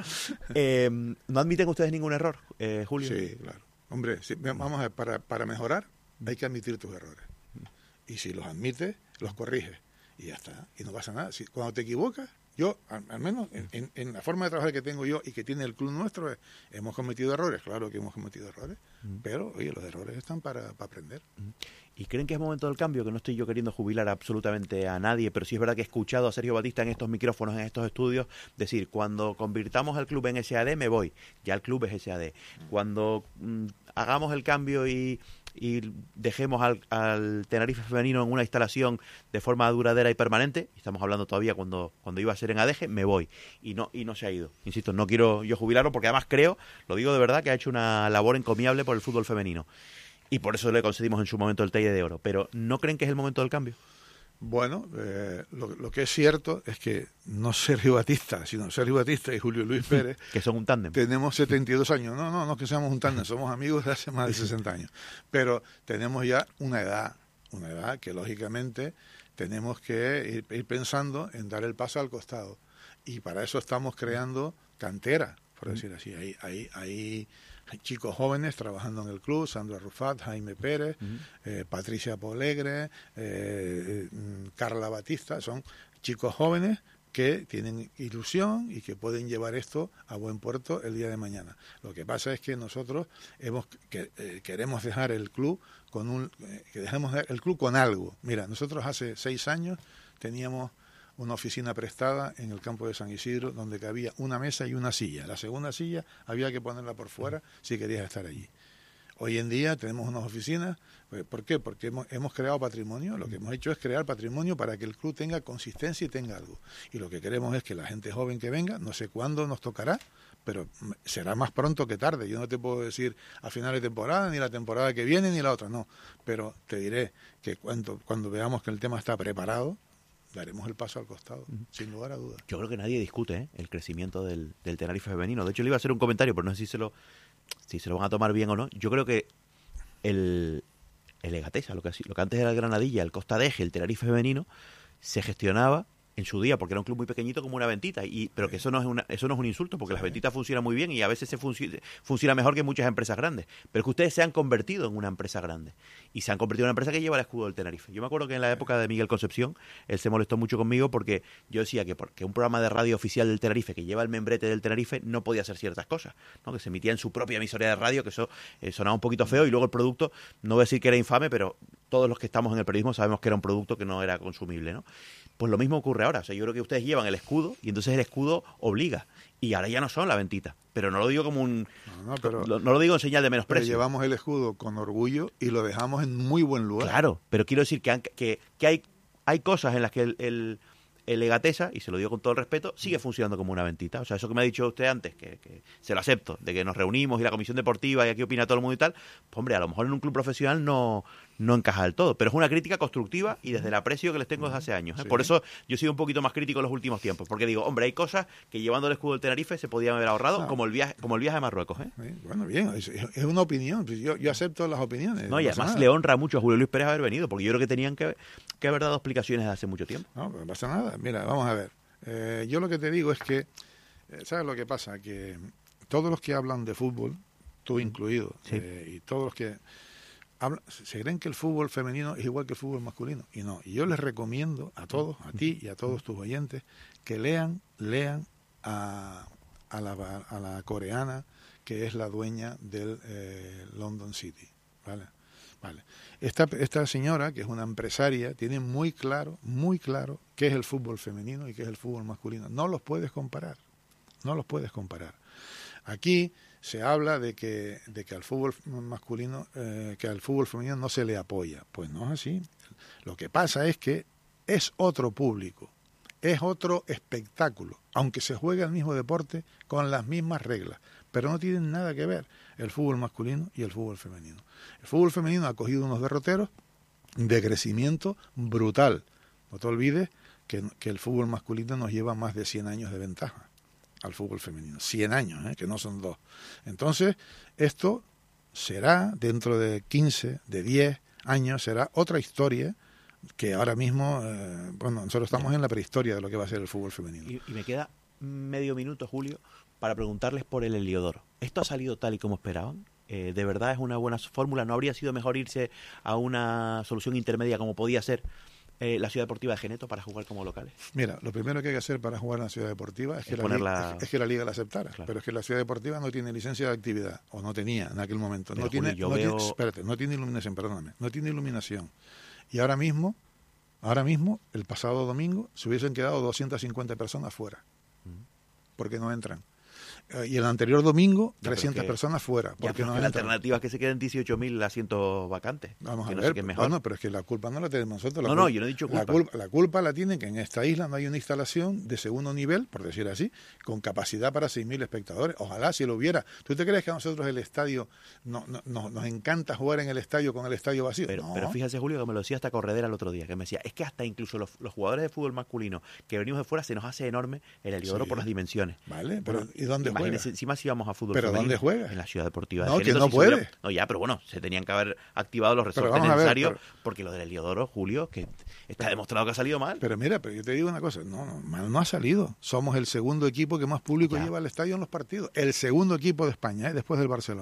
¿No admiten ustedes ningún error, Julio? Sí, claro. Hombre, vamos a ver, para mejorar hay que admitir tus errores. Y si los admites, los corriges. Y ya está. Y no pasa nada. Cuando te equivocas, yo, al menos en la forma de trabajar que tengo yo y que tiene el club nuestro, hemos cometido errores. Claro que hemos cometido errores. Pero, oye, los errores están para aprender. ¿Y creen que es momento del cambio? Que no estoy yo queriendo jubilar absolutamente a nadie, pero sí es verdad que he escuchado a Sergio Batista en estos micrófonos, en estos estudios, decir, cuando convirtamos al club en SAD, me voy. Ya el club es SAD. Cuando hagamos el cambio y dejemos al Tenerife femenino en una instalación de forma duradera y permanente, estamos hablando todavía cuando iba a ser en Adeje, me voy. Y no se ha ido. Insisto, no quiero yo jubilarlo porque además creo, lo digo de verdad, que ha hecho una labor encomiable por el fútbol femenino. Y por eso le concedimos en su momento el Teide de Oro. Pero ¿no creen que es el momento del cambio? Bueno, lo que es cierto es que no Sergio Batista, sino Sergio Batista y Julio Luis Pérez, que son un tándem. Tenemos 72 años. No que seamos un tándem, somos amigos de hace más de 60 años. Pero tenemos ya una edad que lógicamente tenemos que ir pensando en dar el paso al costado. Y para eso estamos creando cantera, por decir así. Hay chicos jóvenes trabajando en el club, Sandra Rufat, Jaime Pérez, Patricia Polegre, Carla Batista, son chicos jóvenes que tienen ilusión y que pueden llevar esto a buen puerto el día de mañana. Lo que pasa es que nosotros queremos dejar el club con algo. Mira, nosotros hace 6 años teníamos una oficina prestada en el campo de San Isidro donde cabía una mesa y una silla. La segunda silla había que ponerla por fuera si querías estar allí. Hoy en día tenemos unas oficinas. ¿Por qué? Porque hemos creado patrimonio. Lo que hemos hecho es crear patrimonio para que el club tenga consistencia y tenga algo. Y lo que queremos es que la gente joven que venga, no sé cuándo nos tocará, pero será más pronto que tarde. Yo no te puedo decir a final de temporada, ni la temporada que viene, ni la otra, no. Pero te diré que cuando veamos que el tema está preparado, daremos el paso al costado, sin lugar a dudas. Yo creo que nadie discute el crecimiento del Tenerife femenino. De hecho, le iba a hacer un comentario, pero no sé si se lo van a tomar bien o no. Yo creo que el Egatesa, lo que antes era el Granadilla, el Costa de Eje, el Tenerife femenino, se gestionaba en su día, porque era un club muy pequeñito como una ventita, pero que eso no es un insulto, porque las ventitas funcionan muy bien y a veces funciona mejor que muchas empresas grandes, pero es que ustedes se han convertido en una empresa grande y se han convertido en una empresa que lleva el escudo del Tenerife. Yo me acuerdo que en la época de Miguel Concepción él se molestó mucho conmigo porque yo decía que un programa de radio oficial del Tenerife que lleva el membrete del Tenerife no podía hacer ciertas cosas, ¿no? Que se emitía en su propia emisora de radio, que eso sonaba un poquito feo, y luego el producto, no voy a decir que era infame, pero todos los que estamos en el periodismo sabemos que era un producto que no era consumible, ¿no? Pues lo mismo ocurre ahora. O sea, yo creo que ustedes llevan el escudo y entonces el escudo obliga. Y ahora ya no son la ventita. Pero no lo digo como no lo digo en señal de menosprecio. Pero llevamos el escudo con orgullo y lo dejamos en muy buen lugar. Claro, pero quiero decir que hay cosas en las que el Egatesa, y se lo digo con todo el respeto, sigue funcionando como una ventita. O sea, eso que me ha dicho usted antes, que se lo acepto, de que nos reunimos y la comisión deportiva y aquí opina todo el mundo y tal, pues hombre, a lo mejor en un club profesional no encaja del todo, pero es una crítica constructiva y desde el aprecio que les tengo desde hace años. Sí. Por eso yo he sido un poquito más crítico en los últimos tiempos, porque digo, hombre, hay cosas que llevando el escudo del Tenerife se podían haber ahorrado, como el viaje a Marruecos. Bueno, bien, es una opinión, yo acepto las opiniones. No, y además le honra mucho a Julio Luis Pérez haber venido, porque yo creo que tenían que haber dado explicaciones hace mucho tiempo. No, no pasa nada. Mira, vamos a ver. Yo lo que te digo es que, ¿sabes lo que pasa? Que todos los que hablan de fútbol, tú incluido, y todos los que hablan, se creen que el fútbol femenino es igual que el fútbol masculino. Y no. Y yo les recomiendo a todos, a ti y a todos tus oyentes, que lean a la coreana que es la dueña del London City, ¿vale? Esta señora, que es una empresaria, tiene muy claro qué es el fútbol femenino y qué es el fútbol masculino. No los puedes comparar. Aquí se habla de que al fútbol masculino, que al fútbol femenino no se le apoya. Pues no es así. Lo que pasa es que es otro público, es otro espectáculo, aunque se juegue el mismo deporte con las mismas reglas, pero no tienen nada que ver el fútbol masculino y el fútbol femenino. El fútbol femenino ha cogido unos derroteros de crecimiento brutal. No te olvides que el fútbol masculino nos lleva más de 100 años de ventaja al fútbol femenino. 100 años, que no son 2. Entonces, esto será dentro de 15, de 10 años, será otra historia que ahora mismo, nosotros estamos en la prehistoria de lo que va a ser el fútbol femenino. Y me queda medio minuto, Julio, para preguntarles por el Heliodoro. ¿Esto ha salido tal y como esperaban? ¿De verdad es una buena fórmula? ¿No habría sido mejor irse a una solución intermedia como podía ser la Ciudad Deportiva de Geneto para jugar como locales? Mira, lo primero que hay que hacer para jugar en la Ciudad Deportiva es que la Liga la aceptara. Claro. Pero es que la Ciudad Deportiva no tiene licencia de actividad, o no tenía en aquel momento. No tiene iluminación, perdóname. No tiene iluminación. Y ahora mismo, el pasado domingo, se hubiesen quedado 250 personas fuera, porque no entran. Y el anterior domingo, 300 personas fuera. Porque no la alternativa es que se queden 18.000 asientos vacantes. Vamos a ver, bueno, pero es que la culpa no la tenemos nosotros. Yo no he dicho culpa. La culpa la tienen que en esta isla no hay una instalación de segundo nivel, por decir así, con capacidad para 6.000 espectadores. Ojalá si lo hubiera. ¿Tú te crees que a nosotros el estadio nos encanta jugar en el estadio con el estadio vacío? Pero fíjese, Julio, que me lo decía hasta Corredera el otro día, que me decía, es que hasta incluso los jugadores de fútbol masculino que venimos de fuera se nos hace enorme el Heliodoro por las dimensiones. Vale, pero ¿y dónde juega? Imagínese, encima si íbamos a fútbol ¿pero femenino, dónde juega? En la Ciudad Deportiva de No, Geneto. Que no puede. No, ya, pero bueno, se tenían que haber activado los resortes necesarios, porque lo del Heliodoro, Julio, que está demostrado que ha salido mal. Pero mira, yo te digo una cosa, mal no ha salido. Somos el segundo equipo que más público lleva al estadio en los partidos. El segundo equipo de España, después del Barcelona.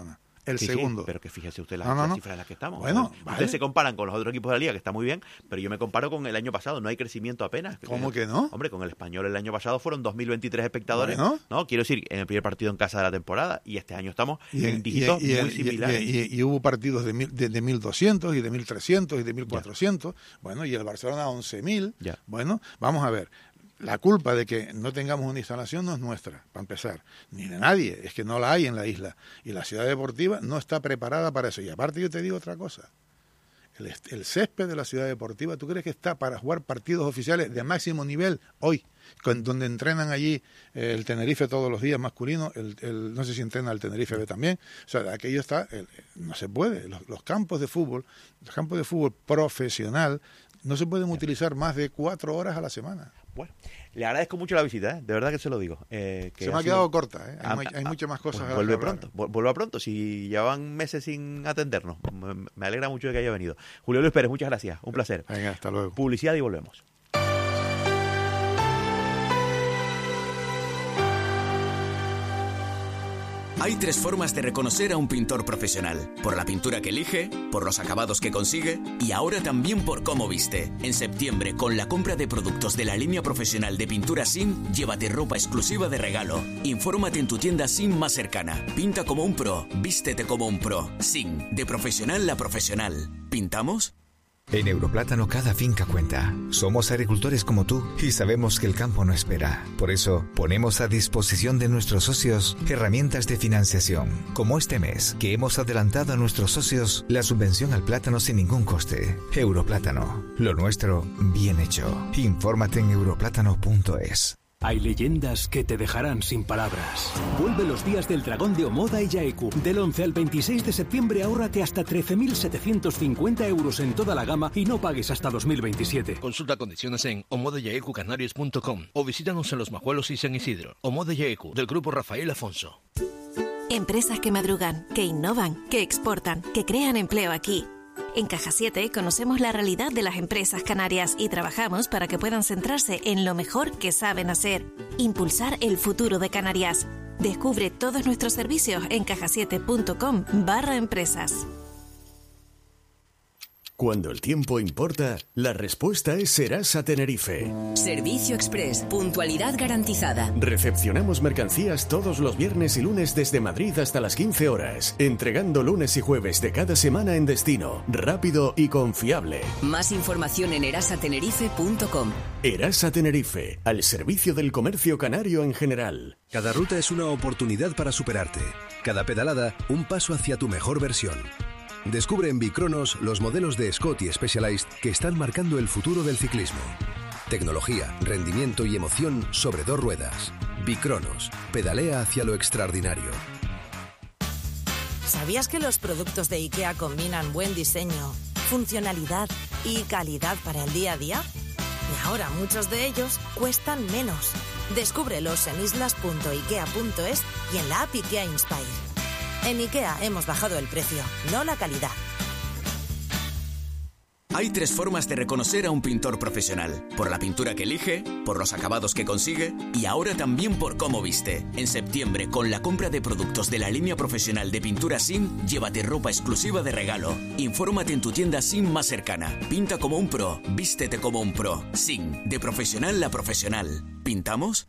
el Sí, segundo. pero que fíjese usted las No. cifras en las que estamos. Bueno, Ustedes se comparan con los otros equipos de la liga, que está muy bien, pero yo me comparo con el año pasado. No hay crecimiento apenas. ¿Cómo que no? Hombre, con el Español el año pasado fueron 2.023 espectadores. Bueno. No, quiero decir, en el primer partido en casa de la temporada. Y este año estamos en dígitos muy similares. Y hubo partidos de 1.200 y de 1.300 y de 1.400. Bueno, y el Barcelona 11.000. Ya. Bueno, vamos a ver. La culpa de que no tengamos una instalación no es nuestra, para empezar, ni de nadie, es que no la hay en la isla. Y la ciudad deportiva no está preparada para eso. Y aparte yo te digo otra cosa, el césped de la ciudad deportiva, ¿tú crees que está para jugar partidos oficiales de máximo nivel hoy? Donde entrenan allí el Tenerife todos los días masculino, no sé si entrena el Tenerife B también, o sea, aquello está, no se puede, los campos de fútbol profesional no se pueden utilizar más de 4 horas a la semana. Bueno, le agradezco mucho la visita, de verdad que se lo digo. Se me ha quedado corta, hay muchas más cosas. Vuelve pronto, vuelva pronto, si llevan meses sin atendernos. Me alegra mucho de que haya venido. Julio Luis Pérez, muchas gracias, un placer. Venga, hasta luego. Publicidad y volvemos. Hay 3 formas de reconocer a un pintor profesional: por la pintura que elige, por los acabados que consigue y ahora también por cómo viste. En septiembre, con la compra de productos de la línea profesional de pintura SIM, llévate ropa exclusiva de regalo. Infórmate en tu tienda SIM más cercana. Pinta como un pro, vístete como un pro. SIM, de profesional a profesional. ¿Pintamos? En Europlátano cada finca cuenta. Somos agricultores como tú y sabemos que el campo no espera. Por eso, ponemos a disposición de nuestros socios herramientas de financiación, como este mes, que hemos adelantado a nuestros socios la subvención al plátano sin ningún coste. Europlátano, lo nuestro bien hecho. Infórmate en europlátano.es. Hay leyendas que te dejarán sin palabras. Vuelve los días del dragón de Omoda y Yaeku. Del 11 al 26 de septiembre ahórrate hasta 13.750 euros en toda la gama y no pagues hasta 2027. Consulta condiciones en omodayaecucanarias.com o visítanos en Los Majuelos y San Isidro. Omoda Yaeku, del grupo Rafael Afonso. Empresas que madrugan, que innovan, que exportan, que crean empleo aquí. En Caja 7 conocemos la realidad de las empresas canarias y trabajamos para que puedan centrarse en lo mejor que saben hacer: impulsar el futuro de Canarias. Descubre todos nuestros servicios en cajasiete.com/empresas. Cuando el tiempo importa, la respuesta es Serasa Tenerife. Servicio Express, puntualidad garantizada. Recepcionamos mercancías todos los viernes y lunes desde Madrid hasta las 15 horas, entregando lunes y jueves de cada semana en destino, rápido y confiable. Más información en erasatenerife.com. Erasa Tenerife, al servicio del comercio canario en general. Cada ruta es una oportunidad para superarte. Cada pedalada, un paso hacia tu mejor versión. Descubre en Bicronos los modelos de Scott y Specialized que están marcando el futuro del ciclismo. Tecnología, rendimiento y emoción sobre 2 ruedas. Bicronos, pedalea hacia lo extraordinario. ¿Sabías que los productos de IKEA combinan buen diseño, funcionalidad y calidad para el día a día? Y ahora muchos de ellos cuestan menos. Descúbrelos en islas.ikea.es y en la app IKEA Inspire. En IKEA hemos bajado el precio, no la calidad. Hay 3 formas de reconocer a un pintor profesional: por la pintura que elige, por los acabados que consigue y ahora también por cómo viste. En septiembre, con la compra de productos de la línea profesional de pintura SIM, llévate ropa exclusiva de regalo. Infórmate en tu tienda SIM más cercana. Pinta como un pro, vístete como un pro. SIM, de profesional a profesional. ¿Pintamos?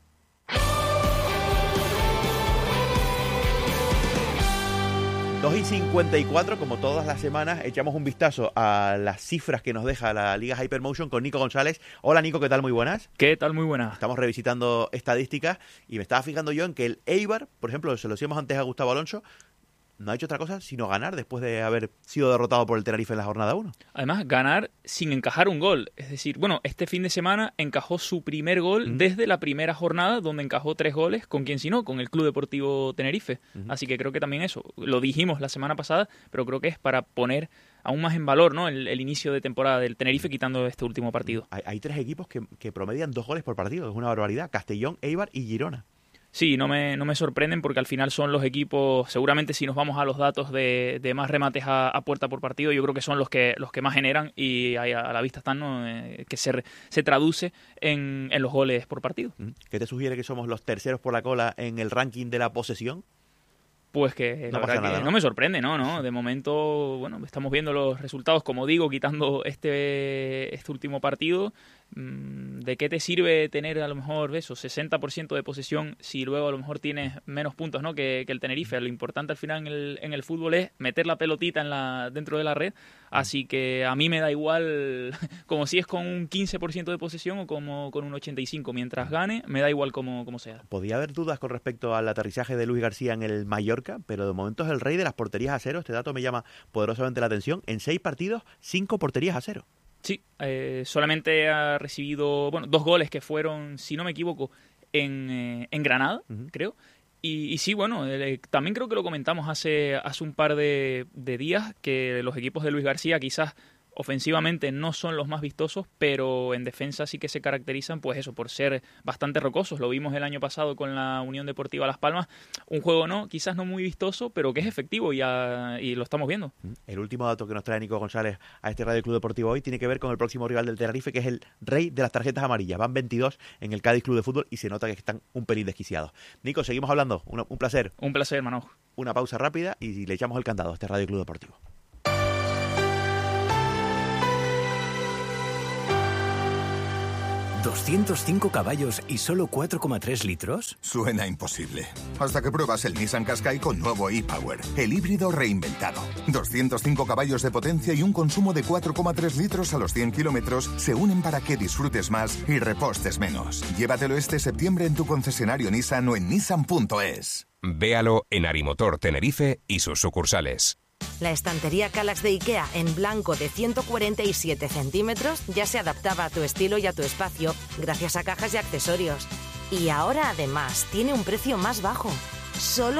2:54, como todas las semanas, echamos un vistazo a las cifras que nos deja la Liga Hypermotion con Nico González. Hola Nico, ¿qué tal? Muy buenas. ¿Qué tal? Muy buenas. Estamos revisitando estadísticas y me estaba fijando yo en que el Eibar, por ejemplo, se lo decíamos antes a Gustavo Alonso, no ha hecho otra cosa sino ganar después de haber sido derrotado por el Tenerife en la jornada 1. Además, ganar sin encajar un gol. Es decir, bueno, este fin de semana encajó su primer gol desde la primera jornada, donde encajó 3 goles. ¿Con quién si no? Con el Club Deportivo Tenerife. Así que creo que también eso, lo dijimos la semana pasada, pero creo que es para poner aún más en valor, ¿no?, el inicio de temporada del Tenerife, quitando este último partido. Hay 3 equipos que promedian 2 goles por partido, es una barbaridad: Castellón, Eibar y Girona. Sí, no me sorprenden porque al final son los equipos, seguramente si nos vamos a los datos de más remates a puerta por partido, yo creo que son los que más generan y a la vista están, ¿no?, que se traduce en los goles por partido. ¿Qué te sugiere que somos los terceros por la cola en el ranking de la posesión? Pues que la verdad que no me sorprende, ¿no? De momento, bueno, estamos viendo los resultados, como digo, quitando este último partido. ¿De qué te sirve tener a lo mejor eso, 60% de posesión si luego a lo mejor tienes menos puntos, ¿no? que el Tenerife? Lo importante al final en el fútbol es meter la pelotita dentro de la red, así que a mí me da igual como si es con un 15% de posesión o como con un 85%, mientras gane me da igual como sea. Podía haber dudas con respecto al aterrizaje de Luis García en el Mallorca, pero de momento es el rey de las porterías a cero. Este dato me llama poderosamente la atención. En 6 partidos, 5 porterías a cero. Sí, solamente ha recibido 2 goles que fueron, si no me equivoco, en Granada, creo. Y sí, bueno, también creo que lo comentamos hace un par de días, que los equipos de Luis García quizás ofensivamente no son los más vistosos, pero en defensa sí que se caracterizan, pues eso, por ser bastante rocosos. Lo vimos el año pasado con la Unión Deportiva Las Palmas, un juego quizás no muy vistoso, pero que es efectivo y lo estamos viendo. El último dato que nos trae Nico González a este Radio Club Deportivo hoy tiene que ver con el próximo rival del Tenerife, que es el rey de las tarjetas amarillas. Van 22 en el Cádiz Club de Fútbol y se nota que están un pelín desquiciados. Nico, seguimos hablando. Un placer. Un placer, Manoj. Una pausa rápida y le echamos el candado a este Radio Club Deportivo. 205 caballos y solo 4,3 litros. Suena imposible. Hasta que pruebas el Nissan Qashqai con nuevo e-Power, el híbrido reinventado. 205 caballos de potencia y un consumo de 4,3 litros a los 100 kilómetros se unen para que disfrutes más y repostes menos. Llévatelo este septiembre en tu concesionario Nissan o en nissan.es. Véalo en Arimotor Tenerife y sus sucursales. La estantería Kallax de IKEA en blanco de 147 centímetros ya se adaptaba a tu estilo y a tu espacio gracias a cajas y accesorios. Y ahora además tiene un precio más bajo, solo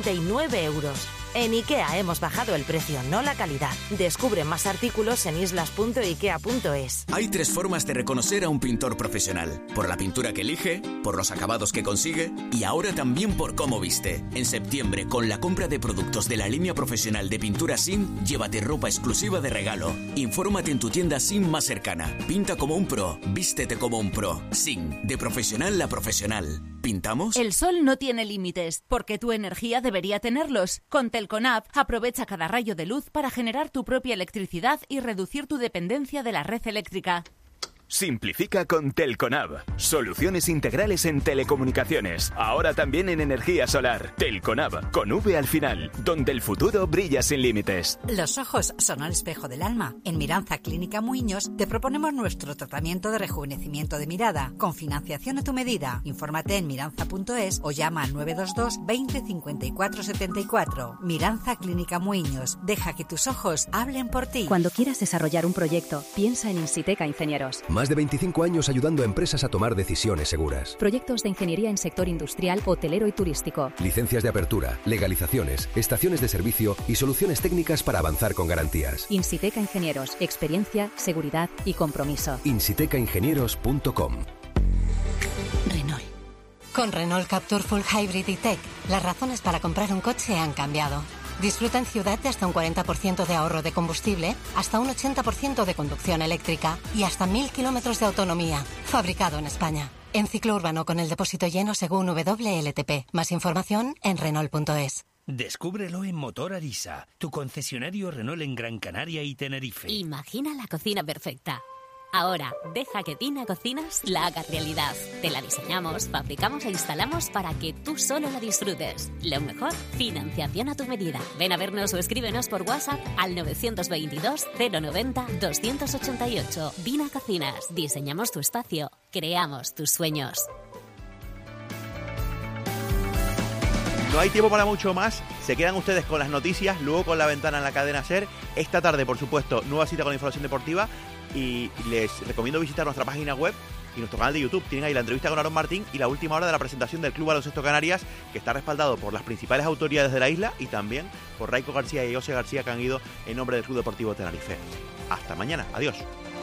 79 euros. En IKEA hemos bajado el precio, no la calidad. Descubre más artículos en islas.ikea.es. Hay 3 formas de reconocer a un pintor profesional. Por la pintura que elige, por los acabados que consigue y ahora también por cómo viste. En septiembre, con la compra de productos de la línea profesional de pintura SIM, llévate ropa exclusiva de regalo. Infórmate en tu tienda SIM más cercana. Pinta como un pro, vístete como un pro. SIM, de profesional a profesional. ¿Pintamos? El sol no tiene límites, porque tu energía debería tenerlos. Con Telconab, aprovecha cada rayo de luz para generar tu propia electricidad y reducir tu dependencia de la red eléctrica. Simplifica con Telconab. Soluciones integrales en telecomunicaciones. Ahora también en energía solar. Telconab, con V al final, donde el futuro brilla sin límites. Los ojos son el espejo del alma. En Miranza Clínica Muiños te proponemos nuestro tratamiento de rejuvenecimiento de mirada, con financiación a tu medida. Infórmate en miranza.es o llama al 922 20 54 74. Miranza Clínica Muiños. Deja que tus ojos hablen por ti. Cuando quieras desarrollar un proyecto, piensa en Insiteca Ingenieros. Más de 25 años ayudando a empresas a tomar decisiones seguras. Proyectos de ingeniería en sector industrial, hotelero y turístico. Licencias de apertura, legalizaciones, estaciones de servicio y soluciones técnicas para avanzar con garantías. Insiteca Ingenieros. Experiencia, seguridad y compromiso. insitecaingenieros.com. Renault. Con Renault Captur Full Hybrid E-Tech, las razones para comprar un coche han cambiado. Disfruta en ciudad de hasta un 40% de ahorro de combustible, hasta un 80% de conducción eléctrica y hasta 1000 kilómetros de autonomía. Fabricado en España. En ciclo urbano con el depósito lleno según WLTP. Más información en Renault.es. Descúbrelo en Motor Arisa, tu concesionario Renault en Gran Canaria y Tenerife. Imagina la cocina perfecta. Ahora, deja que Tina Cocinas la haga realidad. Te la diseñamos, fabricamos e instalamos para que tú solo la disfrutes. Lo mejor, financiación a tu medida. Ven a vernos o escríbenos por WhatsApp al 922 090 288. Tina Cocinas. Diseñamos tu espacio. Creamos tus sueños. No hay tiempo para mucho más. Se quedan ustedes con las noticias, luego con La Ventana en la cadena SER. Esta tarde, por supuesto, nueva cita con la información deportiva. Y les recomiendo visitar nuestra página web y nuestro canal de YouTube. Tienen ahí la entrevista con Aarón Martín y la última hora de la presentación del Club Baloncesto Canarias, que está respaldado por las principales autoridades de la isla y también por Raico García y José García, que han ido en nombre del Club Deportivo Tenerife. Hasta mañana. Adiós.